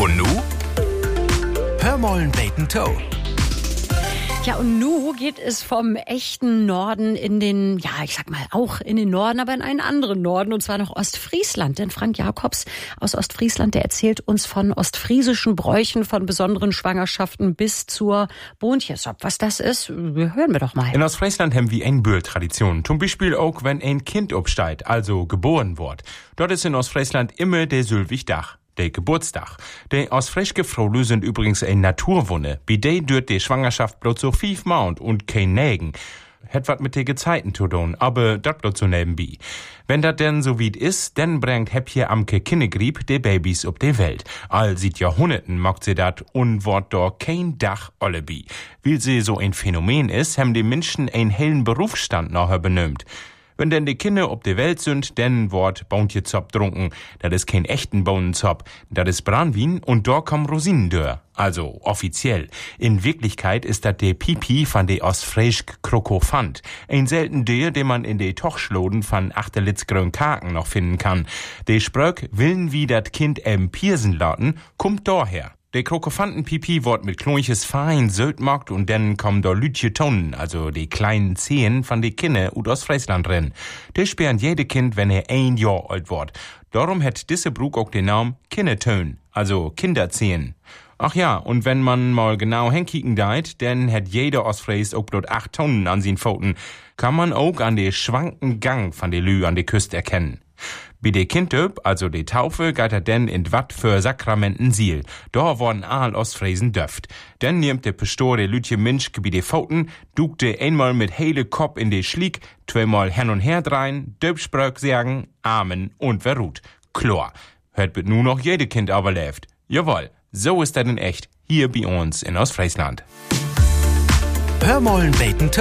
Und nu? Hör mollen beten Toe. Ja, und nun geht es vom echten Norden in den, ja, ich sag mal auch in den Norden, aber in einen anderen Norden, und zwar nach Ostfriesland. Denn Frank Jacobs aus Ostfriesland, der erzählt uns von ostfriesischen Bräuchen, von besonderen Schwangerschaften bis zur Boontjesop. Was das ist, hören wir doch mal. In Ostfriesland haben wir eine Böhl-Tradition. Zum Beispiel auch, wenn ein Kind obsteigt, also geboren wird. Dort ist in Ostfriesland immer der Sylwigdach. Der Geburtstag. Die ostfriesische Frauen sind übrigens ein Naturwunde. Bei der dürt die Schwangerschaft bloß so 5 Monate und kein Nägen. Hat wat mit den Gezeiten zu tun, aber dat bloß so nebenbei. Wenn dat denn so weit ist, dann bringt Häppje Amke Kinnegrieb de Babys auf die Welt. All seit Jahrhunderten macht sie dat und wort do kein Dach allebi. Weil sie so ein Phänomen ist, haben die Menschen einen hellen Berufsstand nachher benömt. Wenn denn die Kinder ob die Welt sind, dann wird Boontjesop trunken. Das ist kein echten Bohnenzop. Das ist Branwin und da kommen Rosinen dör. Also offiziell. In Wirklichkeit ist das der Pipi von de ostfriesisch Krokofant. Ein selten Dör, den man in de Tochschloden von Achterlitzgrün Kaken noch finden kann. De Spröck willen wie dat Kind piersen laten, kommt daher. Der Krokofantenpipi wird mit Knurches fein sötmagt und dann kommen da lütje Tonnen, also die kleinen Zehen von de Kinder ut aus Friesland rennen. Die sperren jede Kind, wenn 1 Jahr alt wird. Darum hat diese Brug auch den Namen Kindertön, also Kinderzehen. Ach ja, und wenn man mal genau hinkicken deit, dann hat jeder Ostfries auch bloß 8 Tonnen an sin Pfoten. Kann man auch an de schwanken Gang von de Lü an de Küste erkennen. Bei de Kindöp, also de Taufe, geht er denn in wat für Sakramenten Siel. Da worden all Ostfriesen döft. Dann nimmt de Pastor de Lütje Minschke bei de Pfoten, dukt de einmal mit hele Kopf in de Schlieg, 2-mal hin und her drein, Döpspröck sagen, Amen und wer ruht. Klar, hört bet nur noch jede Kind aber läuft. Jawohl, so ist das in echt, hier bei uns in Ostfriesland. Hör mollen beten Toe.